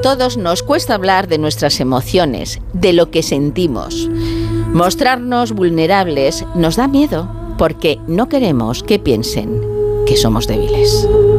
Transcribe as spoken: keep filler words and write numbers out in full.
todos nos cuesta hablar de nuestras emociones, de lo que sentimos. Mostrarnos vulnerables nos da miedo porque no queremos que piensen que somos débiles.